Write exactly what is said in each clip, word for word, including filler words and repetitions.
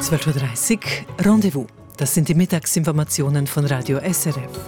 zwölf Uhr dreißig, Rendezvous. Das sind die Mittagsinformationen von Radio S R F.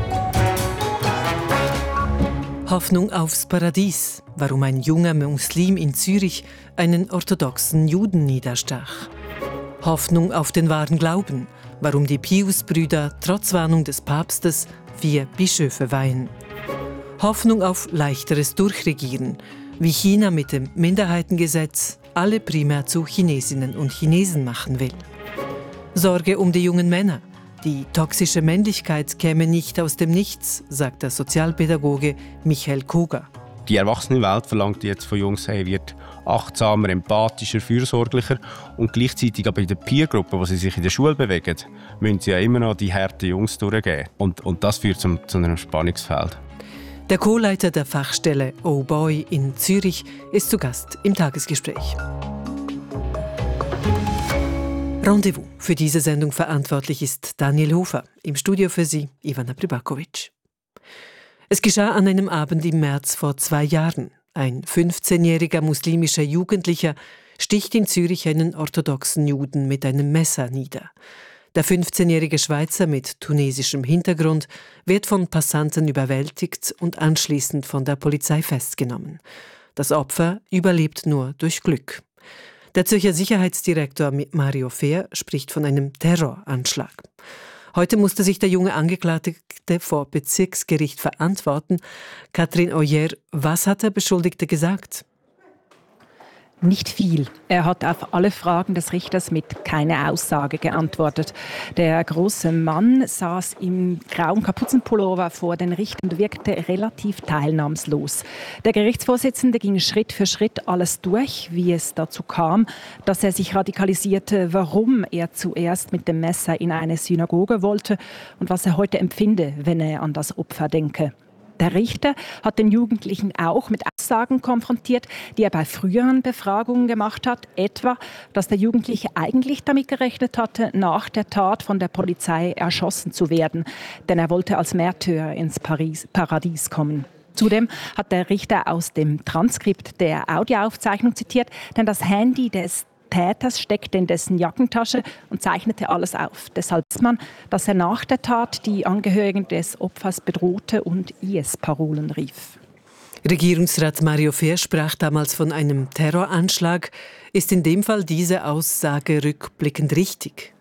Hoffnung aufs Paradies. Warum ein junger Muslim in Zürich einen orthodoxen Juden niederstach. Hoffnung auf den wahren Glauben. Warum die Pius-Brüder trotz Warnung des Papstes vier Bischöfe weihen. Hoffnung auf leichteres Durchregieren. Wie China mit dem Minderheitengesetz alle primär zu Chinesinnen und Chinesen machen will. Sorge um die jungen Männer. Die toxische Männlichkeit käme nicht aus dem Nichts, sagt der Sozialpädagoge Michael Koga. Die Erwachsenenwelt verlangt jetzt von Jungs, hey, wird achtsamer, empathischer, fürsorglicher. Und gleichzeitig aber in der Peergruppe, wo sie sich in der Schule bewegen, müssen sie ja immer noch die harten Jungs durchgehen. Und, und das führt zum, zu einem Spannungsfeld. Der Co-Leiter der Fachstelle Oh Boy in Zürich ist zu Gast im Tagesgespräch. Rendezvous. Für diese Sendung verantwortlich ist Daniel Hofer. Im Studio für Sie Ivana Pribakovic. Es geschah an einem Abend im März vor zwei Jahren. Ein fünfzehnjähriger muslimischer Jugendlicher sticht in Zürich einen orthodoxen Juden mit einem Messer nieder. Der fünfzehnjährige Schweizer mit tunesischem Hintergrund wird von Passanten überwältigt und anschließend von der Polizei festgenommen. Das Opfer überlebt nur durch Glück. Der Zürcher Sicherheitsdirektor Mario Fehr spricht von einem Terroranschlag. Heute musste sich der junge Angeklagte vor Bezirksgericht verantworten. Katrin Oyer, was hat der Beschuldigte gesagt? Nicht viel. Er hat auf alle Fragen des Richters mit «keine Aussage» geantwortet. Der große Mann saß im grauen Kapuzenpullover vor den Richtern und wirkte relativ teilnahmslos. Der Gerichtsvorsitzende ging Schritt für Schritt alles durch, wie es dazu kam, dass er sich radikalisierte, warum er zuerst mit dem Messer in eine Synagoge wollte und was er heute empfinde, wenn er an das Opfer denke. Der Richter hat den Jugendlichen auch mit Aussagen konfrontiert, die er bei früheren Befragungen gemacht hat, etwa, dass der Jugendliche eigentlich damit gerechnet hatte, nach der Tat von der Polizei erschossen zu werden, denn er wollte als Märtyrer ins Paris, Paradies kommen. Zudem hat der Richter aus dem Transkript der Audioaufzeichnung zitiert, denn das Handy des Täters steckte in dessen Jackentasche und zeichnete alles auf. Deshalb weiß man, dass er nach der Tat die Angehörigen des Opfers bedrohte und I S-Parolen rief. Regierungsrat Mario Fehr sprach damals von einem Terroranschlag. Ist in dem Fall diese Aussage rückblickend richtig?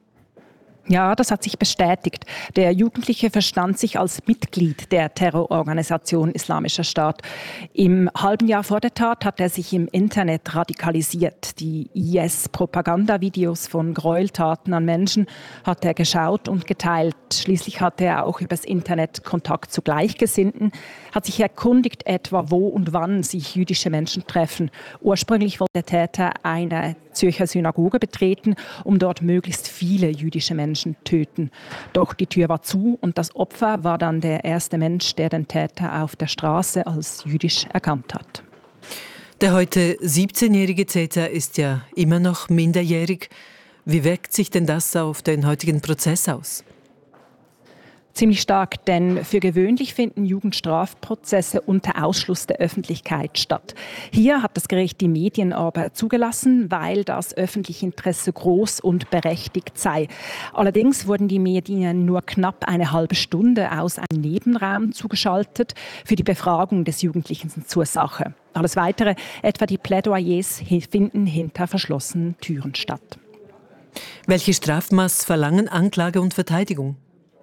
Ja, das hat sich bestätigt. Der Jugendliche verstand sich als Mitglied der Terrororganisation Islamischer Staat. Im halben Jahr vor der Tat hat er sich im Internet radikalisiert. Die I S-Propagandavideos von Gräueltaten an Menschen hat er geschaut und geteilt. Schließlich hatte er auch übers Internet Kontakt zu Gleichgesinnten, hat sich erkundigt, etwa wo und wann sich jüdische Menschen treffen. Ursprünglich wollte der Täter eine Zürcher Synagoge betreten, um dort möglichst viele jüdische Menschen töten. Doch die Tür war zu und das Opfer war dann der erste Mensch, der den Täter auf der Straße als jüdisch erkannt hat. Der heute siebzehnjährige Täter ist ja immer noch minderjährig. Wie wirkt sich denn das auf den heutigen Prozess aus? Ziemlich stark, denn für gewöhnlich finden Jugendstrafprozesse unter Ausschluss der Öffentlichkeit statt. Hier hat das Gericht die Medien aber zugelassen, weil das öffentliche Interesse groß und berechtigt sei. Allerdings wurden die Medien nur knapp eine halbe Stunde aus einem Nebenraum zugeschaltet für die Befragung des Jugendlichen zur Sache. Alles Weitere, etwa die Plädoyers, finden hinter verschlossenen Türen statt. Welche Strafmaß verlangen Anklage und Verteidigung?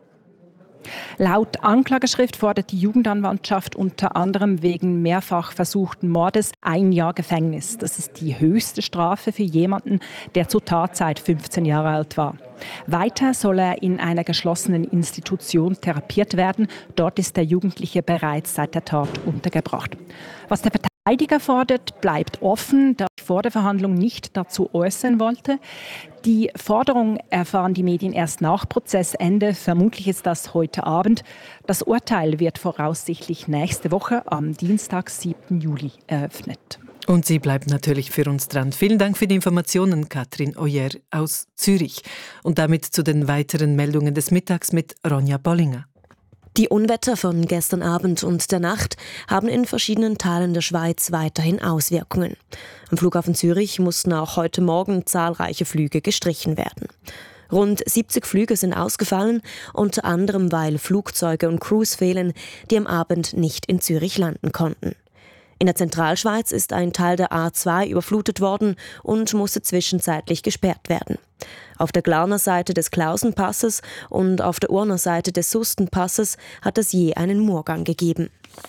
Laut Anklageschrift fordert die Jugendanwaltschaft unter anderem wegen mehrfach versuchten Mordes ein Jahr Gefängnis. Das ist die höchste Strafe für jemanden, der zur Tatzeit fünfzehn Jahre alt war. Weiter soll er in einer geschlossenen Institution therapiert werden. Dort ist der Jugendliche bereits seit der Tat untergebracht. Was der Verteidiger fordert, bleibt offen, da ich vor der Verhandlung nicht dazu äußern wollte. Die Forderung erfahren die Medien erst nach Prozessende. Vermutlich ist das heute Abend. Das Urteil wird voraussichtlich nächste Woche am Dienstag, siebten Juli, eröffnet. Und Sie bleiben natürlich für uns dran. Vielen Dank für die Informationen, Katrin Oyer aus Zürich. Und damit zu den weiteren Meldungen des Mittags mit Ronja Bollinger. Die Unwetter von gestern Abend und der Nacht haben in verschiedenen Teilen der Schweiz weiterhin Auswirkungen. Am Flughafen Zürich mussten auch heute Morgen zahlreiche Flüge gestrichen werden. Rund siebzig Flüge sind ausgefallen, unter anderem weil Flugzeuge und Crews fehlen, die am Abend nicht in Zürich landen konnten. In der Zentralschweiz ist ein Teil der A zwei überflutet worden und musste zwischenzeitlich gesperrt werden. Auf der Glarner Seite des Klausenpasses und auf der Urner Seite des Sustenpasses hat es je einen Moorgang gegeben.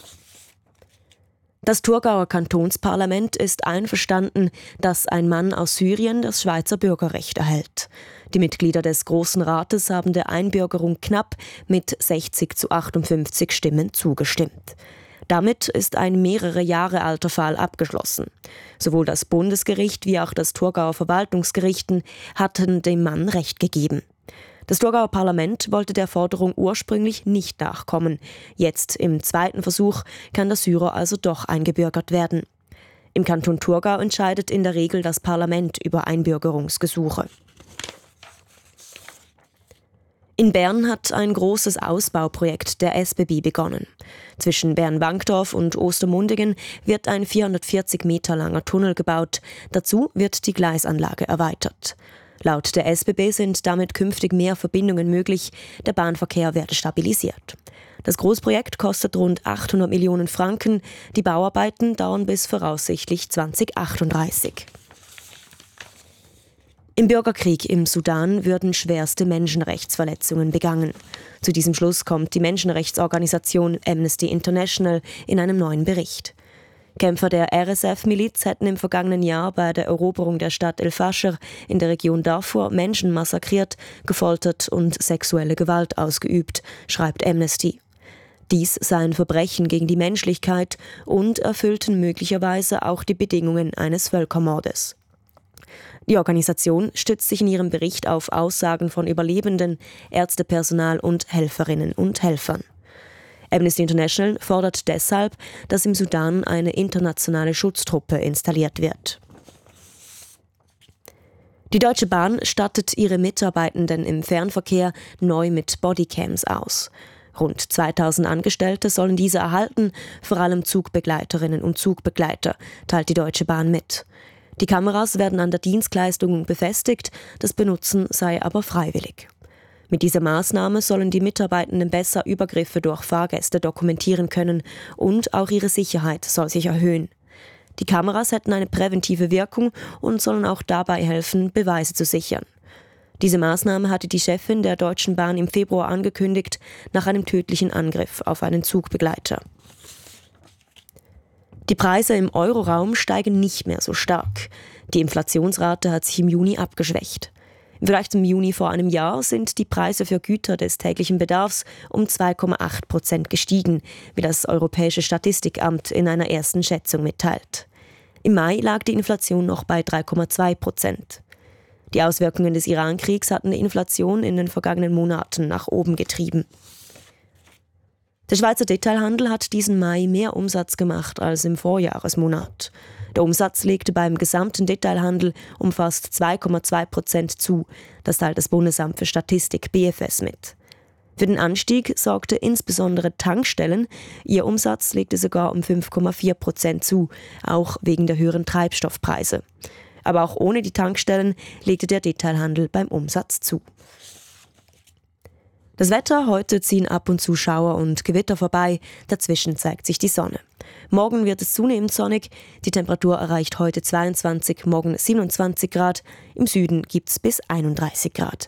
Das Thurgauer Kantonsparlament ist einverstanden, dass ein Mann aus Syrien das Schweizer Bürgerrecht erhält. Die Mitglieder des Grossen Rates haben der Einbürgerung knapp mit sechzig zu achtundfünfzig Stimmen zugestimmt. Damit ist ein mehrere Jahre alter Fall abgeschlossen. Sowohl das Bundesgericht wie auch das Thurgauer Verwaltungsgerichten hatten dem Mann Recht gegeben. Das Thurgauer Parlament wollte der Forderung ursprünglich nicht nachkommen. Jetzt im zweiten Versuch kann der Syrer also doch eingebürgert werden. Im Kanton Thurgau entscheidet in der Regel das Parlament über Einbürgerungsgesuche. In Bern hat ein großes Ausbauprojekt der S B B begonnen. Zwischen Bern-Wankdorf und Ostermundigen wird ein vierhundertvierzig Meter langer Tunnel gebaut. Dazu wird die Gleisanlage erweitert. Laut der S B B sind damit künftig mehr Verbindungen möglich. Der Bahnverkehr werde stabilisiert. Das Großprojekt kostet rund achthundert Millionen Franken. Die Bauarbeiten dauern bis voraussichtlich zweitausendachtunddreißig. Im Bürgerkrieg im Sudan würden schwerste Menschenrechtsverletzungen begangen. Zu diesem Schluss kommt die Menschenrechtsorganisation Amnesty International in einem neuen Bericht. Kämpfer der R S F-Miliz hätten im vergangenen Jahr bei der Eroberung der Stadt El Fasher in der Region Darfur Menschen massakriert, gefoltert und sexuelle Gewalt ausgeübt, schreibt Amnesty. Dies seien Verbrechen gegen die Menschlichkeit und erfüllten möglicherweise auch die Bedingungen eines Völkermordes. Die Organisation stützt sich in ihrem Bericht auf Aussagen von Überlebenden, Ärztepersonal und Helferinnen und Helfern. Amnesty International fordert deshalb, dass im Sudan eine internationale Schutztruppe installiert wird. Die Deutsche Bahn stattet ihre Mitarbeitenden im Fernverkehr neu mit Bodycams aus. Rund zweitausend Angestellte sollen diese erhalten, vor allem Zugbegleiterinnen und Zugbegleiter, teilt die Deutsche Bahn mit. Die Kameras werden an der Dienstleistung befestigt, das Benutzen sei aber freiwillig. Mit dieser Maßnahme sollen die Mitarbeitenden besser Übergriffe durch Fahrgäste dokumentieren können und auch ihre Sicherheit soll sich erhöhen. Die Kameras hätten eine präventive Wirkung und sollen auch dabei helfen, Beweise zu sichern. Diese Maßnahme hatte die Chefin der Deutschen Bahn im Februar angekündigt, nach einem tödlichen Angriff auf einen Zugbegleiter. Die Preise im Euroraum steigen nicht mehr so stark. Die Inflationsrate hat sich im Juni abgeschwächt. Im Vergleich zum Juni vor einem Jahr sind die Preise für Güter des täglichen Bedarfs um zwei Komma acht Prozent gestiegen, wie das Europäische Statistikamt in einer ersten Schätzung mitteilt. Im Mai lag die Inflation noch bei drei Komma zwei Prozent. Die Auswirkungen des Iran-Kriegs hatten die Inflation in den vergangenen Monaten nach oben getrieben. Der Schweizer Detailhandel hat diesen Mai mehr Umsatz gemacht als im Vorjahresmonat. Der Umsatz legte beim gesamten Detailhandel um fast zwei Komma zwei Prozent zu. Das teilt das Bundesamt für Statistik B F S mit. Für den Anstieg sorgte insbesondere Tankstellen. Ihr Umsatz legte sogar um fünf Komma vier Prozent zu, auch wegen der höheren Treibstoffpreise. Aber auch ohne die Tankstellen legte der Detailhandel beim Umsatz zu. Das Wetter: Heute ziehen ab und zu Schauer und Gewitter vorbei, dazwischen zeigt sich die Sonne. Morgen wird es zunehmend sonnig, die Temperatur erreicht heute zweiundzwanzig, morgen siebenundzwanzig Grad, im Süden gibt es bis einunddreißig Grad.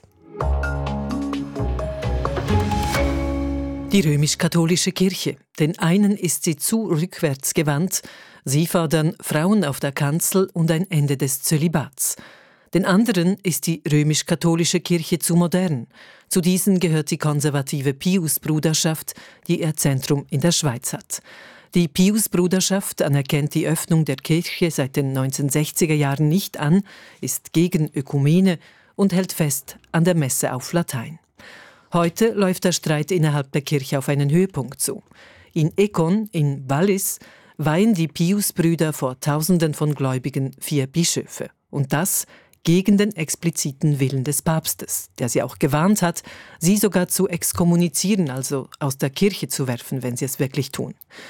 Die römisch-katholische Kirche. Den einen ist sie zu rückwärts gewandt, sie fordern Frauen auf der Kanzel und ein Ende des Zölibats. Den anderen ist die römisch-katholische Kirche zu modern. Zu diesen gehört die konservative Pius-Bruderschaft, die ihr Zentrum in der Schweiz hat. Die Pius-Bruderschaft anerkennt die Öffnung der Kirche seit den neunzehnhundertsechziger Jahren nicht an, ist gegen Ökumene und hält fest an der Messe auf Latein. Heute läuft der Streit innerhalb der Kirche auf einen Höhepunkt zu. In Econ, in Wallis, weihen die Pius-Brüder vor Tausenden von Gläubigen vier Bischöfe. Und das gegen den expliziten Willen des Papstes, der sie auch gewarnt hat, sie sogar zu exkommunizieren, also aus der Kirche zu werfen, wenn sie es wirklich tun.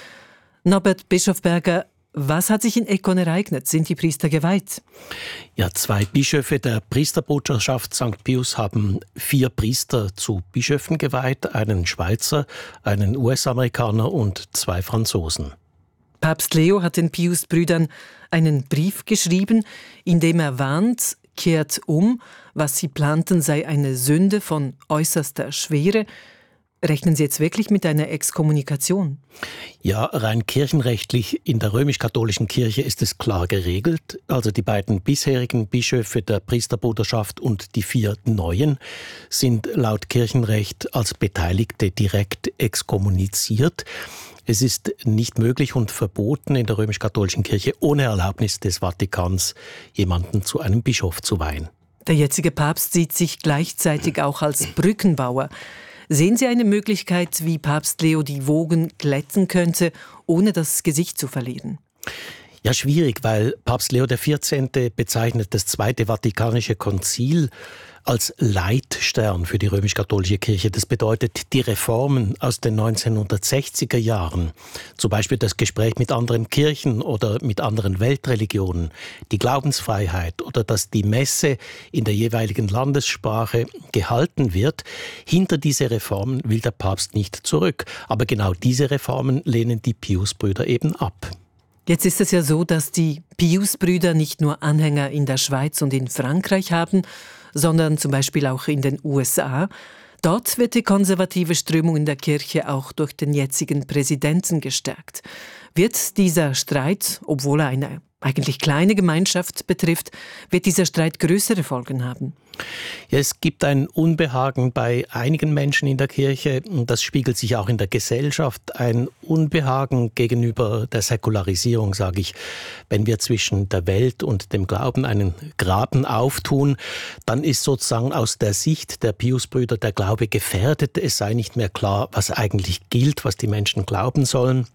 Norbert Bischofberger, was hat sich in Econ ereignet? Sind die Priester geweiht? Ja, zwei Bischöfe der Priesterbruderschaft Sankt Pius haben vier Priester zu Bischöfen geweiht, einen Schweizer, einen U S-Amerikaner und zwei Franzosen. Papst Leo hat den Pius-Brüdern einen Brief geschrieben, in dem er warnt, kehrt um, was sie planten, sei eine Sünde von äußerster Schwere. Rechnen Sie jetzt wirklich mit einer Exkommunikation? Ja, rein kirchenrechtlich in der römisch-katholischen Kirche ist es klar geregelt. Also die beiden bisherigen Bischöfe der Priesterbruderschaft und die vier neuen sind laut Kirchenrecht als Beteiligte direkt exkommuniziert. Es ist nicht möglich und verboten, in der römisch-katholischen Kirche ohne Erlaubnis des Vatikans jemanden zu einem Bischof zu weihen. Der jetzige Papst sieht sich gleichzeitig auch als Brückenbauer. Sehen Sie eine Möglichkeit, wie Papst Leo die Wogen glätten könnte, ohne das Gesicht zu verlieren? Ja, schwierig, weil Papst Leo der vierzehnte bezeichnet das Zweite Vatikanische Konzil als Leitstern für die römisch-katholische Kirche. Das bedeutet, die Reformen aus den neunzehnhundertsechziger Jahren, zum Beispiel das Gespräch mit anderen Kirchen oder mit anderen Weltreligionen, die Glaubensfreiheit oder dass die Messe in der jeweiligen Landessprache gehalten wird, hinter diese Reformen will der Papst nicht zurück. Aber genau diese Reformen lehnen die Pius-Brüder eben ab. Jetzt ist es ja so, dass die Pius-Brüder nicht nur Anhänger in der Schweiz und in Frankreich haben, sondern zum Beispiel auch in den U S A. Dort wird die konservative Strömung in der Kirche auch durch den jetzigen Präsidenten gestärkt. Wird dieser Streit, obwohl er eine eigentlich kleine Gemeinschaft betrifft, wird dieser Streit größere Folgen haben? Ja, es gibt ein Unbehagen bei einigen Menschen in der Kirche, und das spiegelt sich auch in der Gesellschaft, ein Unbehagen gegenüber der Säkularisierung, sage ich. Wenn wir zwischen der Welt und dem Glauben einen Graben auftun, dann ist sozusagen aus der Sicht der Pius-Brüder der Glaube gefährdet. Es sei nicht mehr klar, was eigentlich gilt, was die Menschen glauben sollen.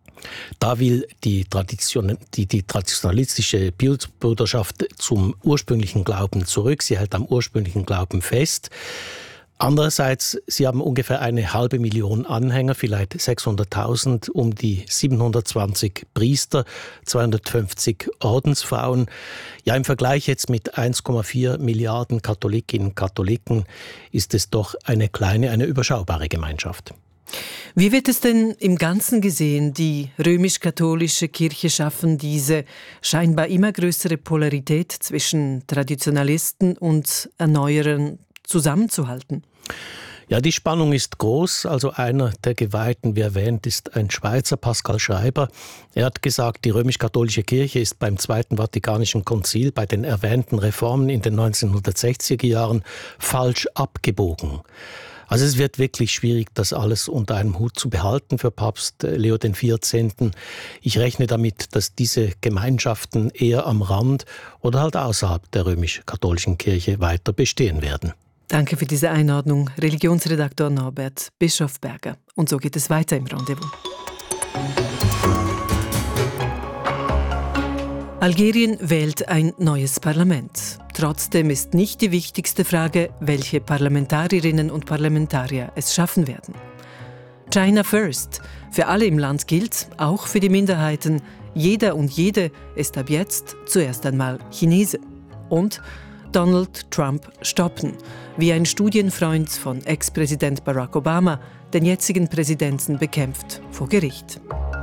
Da will die, Tradition, die, die traditionalistische Pius-Bruderschaft zum ursprünglichen Glauben zurück. Sie hält am ursprünglichen Glauben fest. Andererseits, sie haben ungefähr eine halbe Million Anhänger, vielleicht sechshunderttausend, um die siebenhundertzwanzig Priester, zweihundertfünfzig Ordensfrauen. Ja, im Vergleich jetzt mit eins Komma vier Milliarden Katholikinnen und Katholiken ist es doch eine kleine, eine überschaubare Gemeinschaft. Wie wird es denn im Ganzen gesehen, die römisch-katholische Kirche schaffen, diese scheinbar immer größere Polarität zwischen Traditionalisten und Erneuerern zusammenzuhalten? Ja, die Spannung ist groß. Also einer der Geweihten, wie erwähnt, ist ein Schweizer, Pascal Schreiber. Er hat gesagt, die römisch-katholische Kirche ist beim Zweiten Vatikanischen Konzil, bei den erwähnten Reformen in den neunzehnhundertsechziger Jahren, falsch abgebogen. Also es wird wirklich schwierig, das alles unter einem Hut zu behalten für Papst Leo der vierzehnte. Ich rechne damit, dass diese Gemeinschaften eher am Rand oder halt außerhalb der römisch-katholischen Kirche weiter bestehen werden. Danke für diese Einordnung, Religionsredaktor Norbert Bischofberger. Und so geht es weiter im Rendezvous. Algerien wählt ein neues Parlament. Trotzdem ist nicht die wichtigste Frage, welche Parlamentarierinnen und Parlamentarier es schaffen werden. China First. Für alle im Land gilt, auch für die Minderheiten, jeder und jede ist ab jetzt zuerst einmal Chinese. Und Donald Trump stoppen, wie ein Studienfreund von Ex-Präsident Barack Obama den jetzigen Präsidenten bekämpft vor Gericht.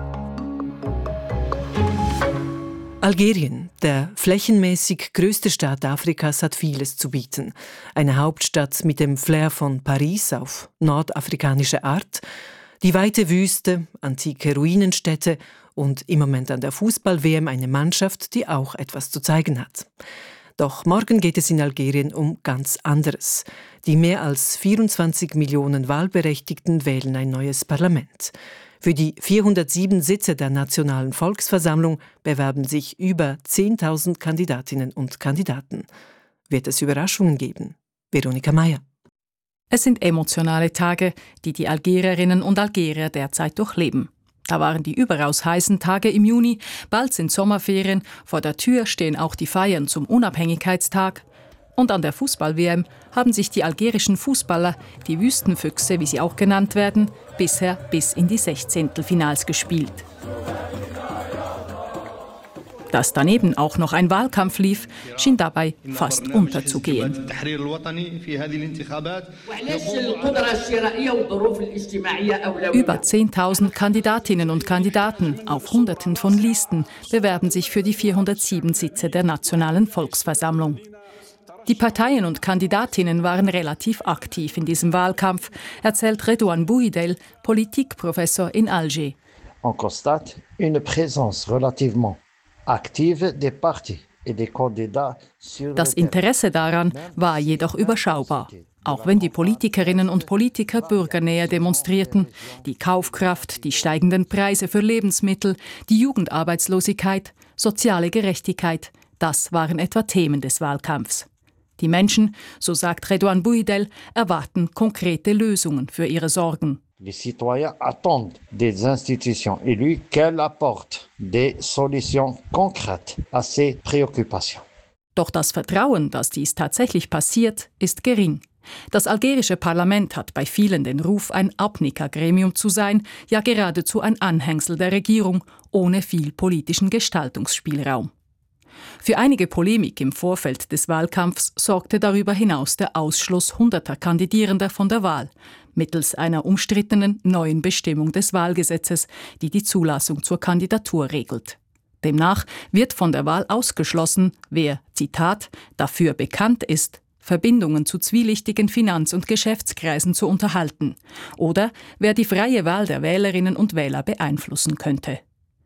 Algerien, der flächenmäßig größte Staat Afrikas, hat vieles zu bieten. Eine Hauptstadt mit dem Flair von Paris auf nordafrikanische Art, die weite Wüste, antike Ruinenstädte und im Moment an der Fußball-W M eine Mannschaft, die auch etwas zu zeigen hat. Doch morgen geht es in Algerien um ganz anderes. Die mehr als vierundzwanzig Millionen Wahlberechtigten wählen ein neues Parlament. Für die vierhundertsieben Sitze der Nationalen Volksversammlung bewerben sich über zehntausend Kandidatinnen und Kandidaten. Wird es Überraschungen geben? Veronika Mayer. Es sind emotionale Tage, die die Algerierinnen und Algerier derzeit durchleben. Da waren die überaus heißen Tage im Juni, bald sind Sommerferien, vor der Tür stehen auch die Feiern zum Unabhängigkeitstag. Und an der Fußball-W M haben sich die algerischen Fußballer, die Wüstenfüchse, wie sie auch genannt werden, bisher bis in die Sechzehntelfinals gespielt. Dass daneben auch noch ein Wahlkampf lief, schien dabei fast unterzugehen. Über zehntausend Kandidatinnen und Kandidaten auf Hunderten von Listen bewerben sich für die vierhundertsieben Sitze der Nationalen Volksversammlung. Die Parteien und Kandidatinnen waren relativ aktiv in diesem Wahlkampf, erzählt Redouane Bouhidel, Politikprofessor in Alger. On constate une présence relativement active des partis et des candidats sur le Das Interesse daran war jedoch überschaubar. Auch wenn die Politikerinnen und Politiker bürgernäher demonstrierten, die Kaufkraft, die steigenden Preise für Lebensmittel, die Jugendarbeitslosigkeit, soziale Gerechtigkeit, das waren etwa Themen des Wahlkampfs. Die Menschen, so sagt Redouane Bouhidel, erwarten konkrete Lösungen für ihre Sorgen. Les citoyens attendent des institutions élues qu'elles apportent des solutions concrètes à ces préoccupations. Doch das Vertrauen, dass dies tatsächlich passiert, ist gering. Das algerische Parlament hat bei vielen den Ruf, ein Abnickergremium zu sein, ja geradezu ein Anhängsel der Regierung, ohne viel politischen Gestaltungsspielraum. Für einige Polemik im Vorfeld des Wahlkampfs sorgte darüber hinaus der Ausschluss hunderter Kandidierender von der Wahl, mittels einer umstrittenen neuen Bestimmung des Wahlgesetzes, die die Zulassung zur Kandidatur regelt. Demnach wird von der Wahl ausgeschlossen, wer, Zitat, dafür bekannt ist, Verbindungen zu zwielichtigen Finanz- und Geschäftskreisen zu unterhalten, oder wer die freie Wahl der Wählerinnen und Wähler beeinflussen könnte.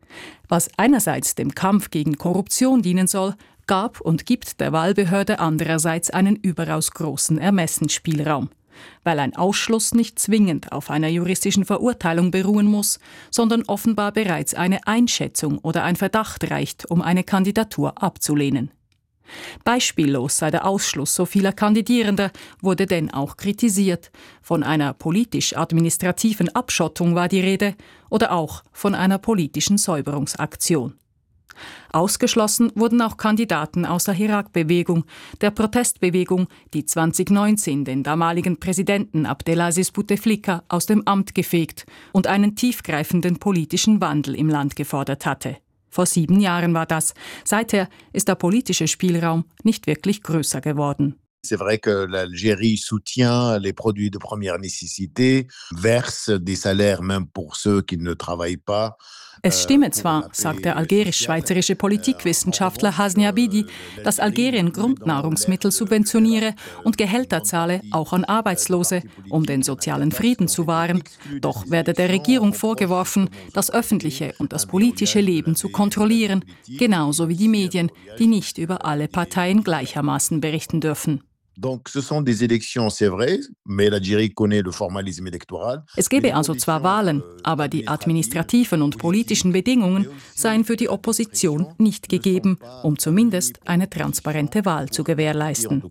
Was einerseits dem Kampf gegen Korruption dienen soll, gab und gibt der Wahlbehörde andererseits einen überaus großen Ermessensspielraum, weil ein Ausschluss nicht zwingend auf einer juristischen Verurteilung beruhen muss, sondern offenbar bereits eine Einschätzung oder ein Verdacht reicht, um eine Kandidatur abzulehnen. Beispiellos sei der Ausschluss so vieler Kandidierender, wurde denn auch kritisiert. Von einer politisch-administrativen Abschottung war die Rede oder auch von einer politischen Säuberungsaktion. Ausgeschlossen wurden auch Kandidaten aus der Hirak-Bewegung, der Protestbewegung, die zwanzig neunzehn den damaligen Präsidenten Abdelaziz Bouteflika aus dem Amt gefegt und einen tiefgreifenden politischen Wandel im Land gefordert hatte. Vor sieben Jahren war das. Seither ist der politische Spielraum nicht wirklich größer geworden. C'est vrai que l'Algérie soutient les produits de première nécessité, verse des salaires même pour ceux qui ne travaillent pas. Es stimme zwar, sagt der algerisch-schweizerische Politikwissenschaftler Hasni Abidi, dass Algerien Grundnahrungsmittel subventioniere und Gehälter zahle, auch an Arbeitslose, um den sozialen Frieden zu wahren. Doch werde der Regierung vorgeworfen, das öffentliche und das politische Leben zu kontrollieren, genauso wie die Medien, die nicht über alle Parteien gleichermaßen berichten dürfen. Donc, ce sont des élections, c'est vrai, mais l'Algérie connaît le formalisme électoral. Es gebe also zwar Wahlen, aber die administrativen und politischen Bedingungen seien für die Opposition nicht gegeben, um zumindest eine transparente Wahl zu gewährleisten.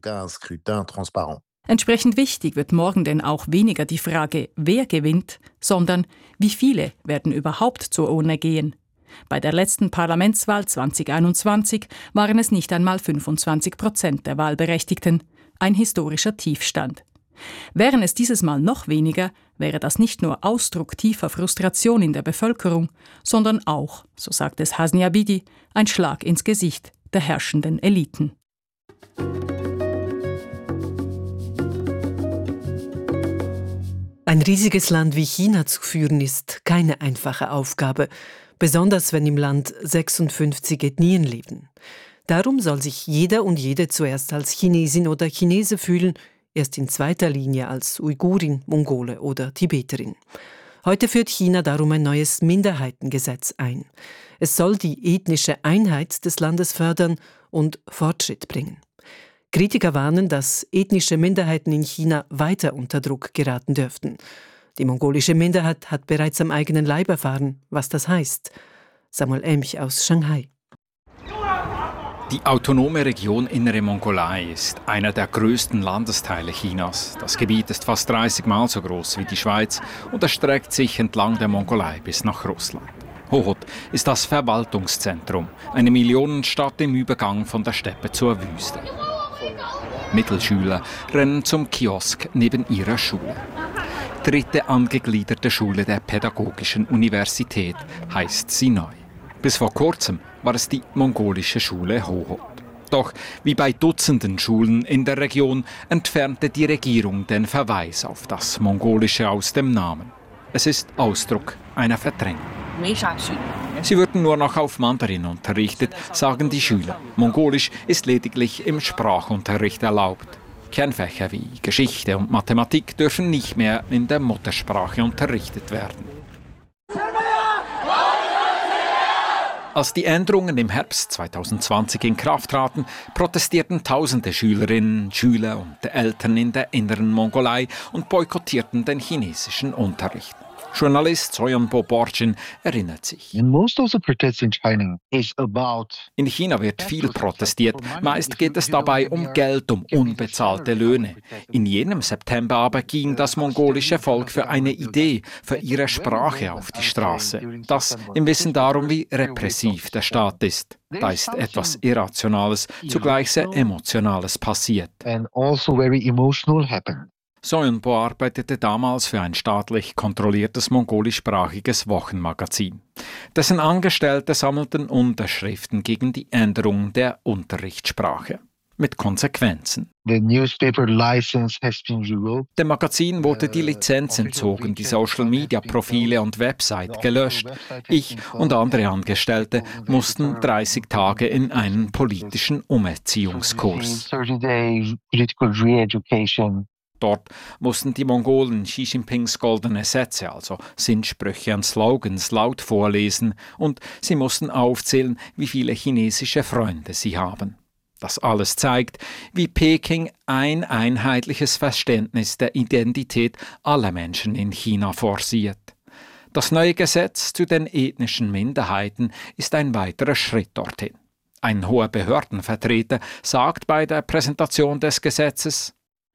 Entsprechend wichtig wird morgen denn auch weniger die Frage, wer gewinnt, sondern wie viele werden überhaupt zur Urne gehen. Bei der letzten Parlamentswahl zwanzig einundzwanzig waren es nicht einmal fünfundzwanzig Prozent der Wahlberechtigten. Ein historischer Tiefstand. Wären es dieses Mal noch weniger, wäre das nicht nur Ausdruck tiefer Frustration in der Bevölkerung, sondern auch, so sagt es Hasni Abidi, ein Schlag ins Gesicht der herrschenden Eliten. Ein riesiges Land wie China zu führen ist keine einfache Aufgabe, besonders wenn im Land sechsundfünfzig Ethnien leben. Darum soll sich jeder und jede zuerst als Chinesin oder Chinese fühlen, erst in zweiter Linie als Uigurin, Mongole oder Tibeterin. Heute führt China darum ein neues Minderheitengesetz ein. Es soll die ethnische Einheit des Landes fördern und Fortschritt bringen. Kritiker warnen, dass ethnische Minderheiten in China weiter unter Druck geraten dürften. Die mongolische Minderheit hat bereits am eigenen Leib erfahren, was das heißt. Samuel Emch aus Shanghai. Die autonome Region Innere Mongolei ist einer der größten Landesteile Chinas. Das Gebiet ist fast dreißig Mal so groß wie die Schweiz und erstreckt sich entlang der Mongolei bis nach Russland. Hohhot ist das Verwaltungszentrum, eine Millionenstadt im Übergang von der Steppe zur Wüste. Mittelschüler rennen zum Kiosk neben ihrer Schule. Dritte angegliederte Schule der Pädagogischen Universität heißt sie neu. Bis vor kurzem war es die mongolische Schule Hohhot. Doch wie bei Dutzenden Schulen in der Region entfernte die Regierung den Verweis auf das Mongolische aus dem Namen. Es ist Ausdruck einer Verdrängung. Sie würden nur noch auf Mandarin unterrichtet, sagen die Schüler. Mongolisch ist lediglich im Sprachunterricht erlaubt. Kernfächer wie Geschichte und Mathematik dürfen nicht mehr in der Muttersprache unterrichtet werden. Als die Änderungen im Herbst zweitausendzwanzig in Kraft traten, protestierten tausende Schülerinnen, Schüler und Eltern in der inneren Mongolei und boykottierten den chinesischen Unterricht. Journalist Soyonbo Borjin erinnert sich. In China wird viel protestiert. Meist geht es dabei um Geld, um unbezahlte Löhne. In jenem September aber ging das mongolische Volk für eine Idee, für ihre Sprache auf die Straße. Das im Wissen darum, wie repressiv der Staat ist. Da ist etwas Irrationales, zugleich sehr Emotionales passiert. Soyonbo arbeitete damals für ein staatlich kontrolliertes mongolischsprachiges Wochenmagazin. Dessen Angestellte sammelten Unterschriften gegen die Änderung der Unterrichtssprache. Mit Konsequenzen. Dem Magazin wurde die Lizenz entzogen, die Social-Media-Profile und Website gelöscht. Ich und andere Angestellte mussten dreißig Tage in einen politischen Umerziehungskurs. Dort mussten die Mongolen Xi Jinpings goldene Sätze, also Sinnsprüche und Slogans, laut vorlesen und sie mussten aufzählen, wie viele chinesische Freunde sie haben. Das alles zeigt, wie Peking ein einheitliches Verständnis der Identität aller Menschen in China forciert. Das neue Gesetz zu den ethnischen Minderheiten ist ein weiterer Schritt dorthin. Ein hoher Behördenvertreter sagt bei der Präsentation des Gesetzes: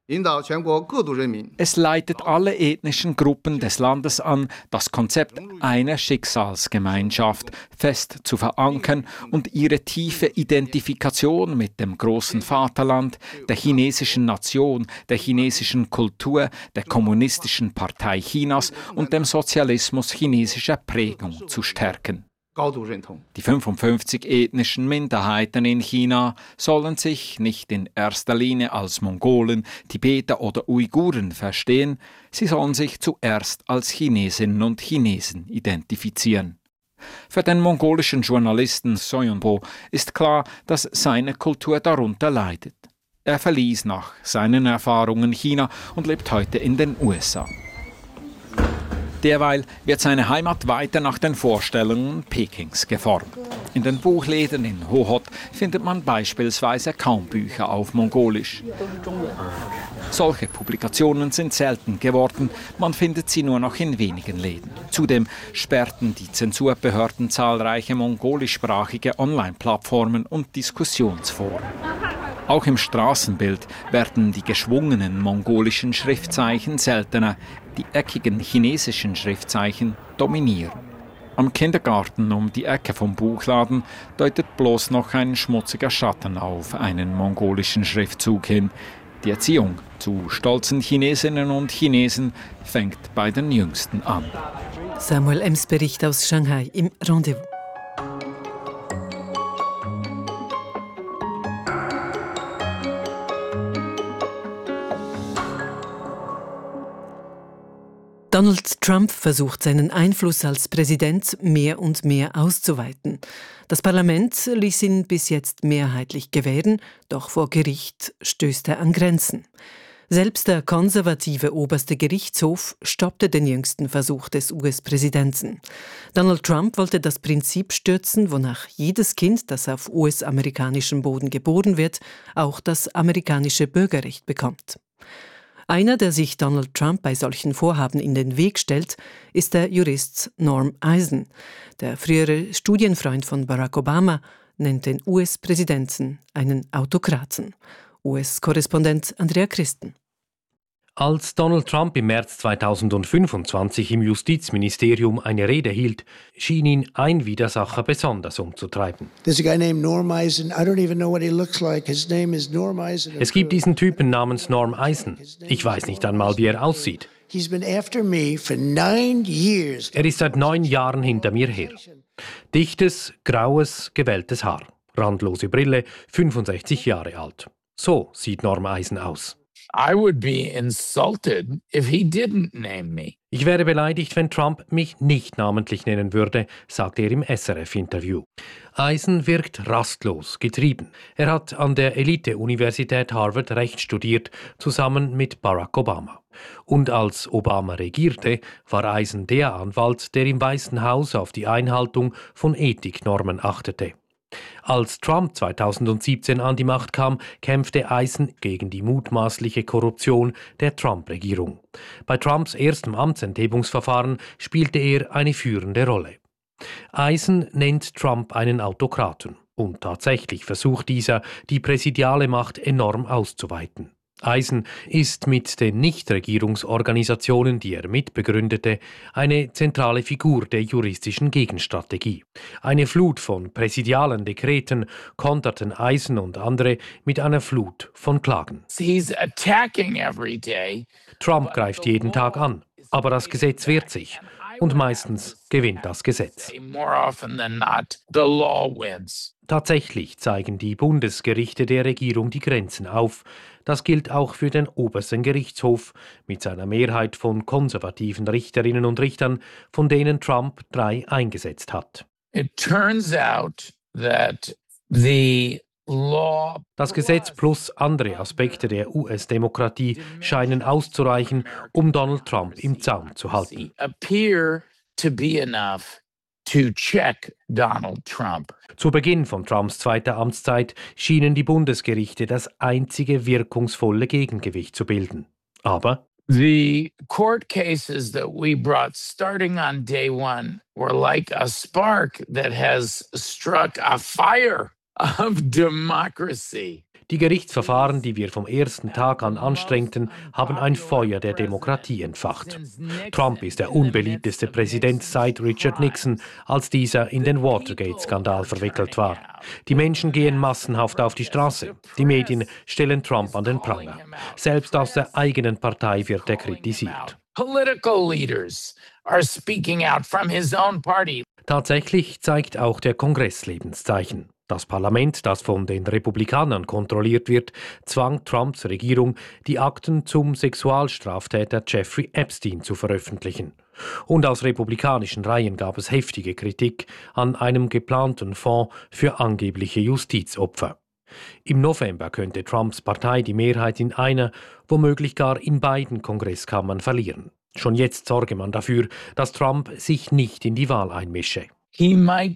Es leitet alle ethnischen Gruppen des Landes an, das Konzept einer Schicksalsgemeinschaft fest zu verankern und ihre tiefe Identifikation mit dem großen Vaterland, der chinesischen Nation, der chinesischen Kultur, der Kommunistischen Partei Chinas und dem Sozialismus chinesischer Prägung zu stärken. Die fünfundfünfzig ethnischen Minderheiten in China sollen sich nicht in erster Linie als Mongolen, Tibeter oder Uiguren verstehen, sie sollen sich zuerst als Chinesinnen und Chinesen identifizieren. Für den mongolischen Journalisten Soyonbo ist klar, dass seine Kultur darunter leidet. Er verließ nach seinen Erfahrungen China und lebt heute in den U S A. Derweil wird seine Heimat weiter nach den Vorstellungen Pekings geformt. In den Buchläden in Hohhot findet man beispielsweise kaum Bücher auf Mongolisch. Solche Publikationen sind selten geworden, man findet sie nur noch in wenigen Läden. Zudem sperrten die Zensurbehörden zahlreiche mongolischsprachige Online-Plattformen und Diskussionsforen. Auch im Straßenbild werden die geschwungenen mongolischen Schriftzeichen seltener, die eckigen chinesischen Schriftzeichen dominieren. Am Kindergarten um die Ecke vom Buchladen deutet bloß noch ein schmutziger Schatten auf einen mongolischen Schriftzug hin. Die Erziehung zu stolzen Chinesinnen und Chinesen fängt bei den Jüngsten an. Samuel Ems Bericht aus Shanghai im Rendezvous. Donald Trump versucht, seinen Einfluss als Präsident mehr und mehr auszuweiten. Das Parlament ließ ihn bis jetzt mehrheitlich gewähren, doch vor Gericht stößt er an Grenzen. Selbst der konservative oberste Gerichtshof stoppte den jüngsten Versuch des U S-Präsidenten. Donald Trump wollte das Prinzip stürzen, wonach jedes Kind, das auf U S-amerikanischem Boden geboren wird, auch das amerikanische Bürgerrecht bekommt. Einer, der sich Donald Trump bei solchen Vorhaben in den Weg stellt, ist der Jurist Norm Eisen. Der frühere Studienfreund von Barack Obama nennt den U S-Präsidenten einen Autokraten. U S-Korrespondent Andrea Christen. Als Donald Trump im März zweitausendfünfundzwanzig im Justizministerium eine Rede hielt, schien ihn ein Widersacher besonders umzutreiben. Es gibt diesen Typen namens Norm Eisen. Ich weiß nicht einmal, wie er aussieht. Er ist seit neun Jahren hinter mir her. Dichtes, graues, gewelltes Haar, randlose Brille, fünfundsechzig Jahre alt. So sieht Norm Eisen aus. I would be insulted if he didn't name me. Ich wäre beleidigt, wenn Trump mich nicht namentlich nennen würde, sagte er im S R F-Interview. Eisen wirkt rastlos, getrieben. Er hat an der Elite-Universität Harvard Recht studiert, zusammen mit Barack Obama. Und als Obama regierte, war Eisen der Anwalt, der im Weißen Haus auf die Einhaltung von Ethiknormen achtete. Als Trump zweitausendsiebzehn an die Macht kam, kämpfte Eisen gegen die mutmaßliche Korruption der Trump-Regierung. Bei Trumps erstem Amtsenthebungsverfahren spielte er eine führende Rolle. Eisen nennt Trump einen Autokraten und tatsächlich versucht dieser, die präsidiale Macht enorm auszuweiten. Eisen ist mit den Nichtregierungsorganisationen, die er mitbegründete, eine zentrale Figur der juristischen Gegenstrategie. Eine Flut von präsidialen Dekreten konterten Eisen und andere mit einer Flut von Klagen. Trump greift jeden Tag an, aber das Gesetz wehrt sich. Und meistens gewinnt das Gesetz. Tatsächlich zeigen die Bundesgerichte der Regierung die Grenzen auf. Das gilt auch für den obersten Gerichtshof mit seiner Mehrheit von konservativen Richterinnen und Richtern, von denen Trump drei eingesetzt hat. It turns out that the Das Gesetz plus andere Aspekte der U S-Demokratie scheinen auszureichen, um Donald Trump im Zaum zu halten. Zu Beginn von Trumps zweiter Amtszeit schienen die Bundesgerichte das einzige wirkungsvolle Gegengewicht zu bilden. Aber the court cases that we brought starting on day one were like a spark that has struck a fire of democracy. Die Gerichtsverfahren, die wir vom ersten Tag an anstrengten, haben ein Feuer der Demokratie entfacht. Trump ist der unbeliebteste Präsident seit Richard Nixon, als dieser in den Watergate-Skandal verwickelt war. Die Menschen gehen massenhaft auf die Straße. Die Medien stellen Trump an den Pranger. Selbst aus der eigenen Partei wird er kritisiert. Political leaders are speaking out from his own party. Tatsächlich zeigt auch der Kongress Lebenszeichen. Das Parlament, das von den Republikanern kontrolliert wird, zwang Trumps Regierung, die Akten zum Sexualstraftäter Jeffrey Epstein zu veröffentlichen. Und aus republikanischen Reihen gab es heftige Kritik an einem geplanten Fonds für angebliche Justizopfer. Im November könnte Trumps Partei die Mehrheit in einer, womöglich gar in beiden Kongresskammern verlieren. Schon jetzt sorge man dafür, dass Trump sich nicht in die Wahl einmische. He might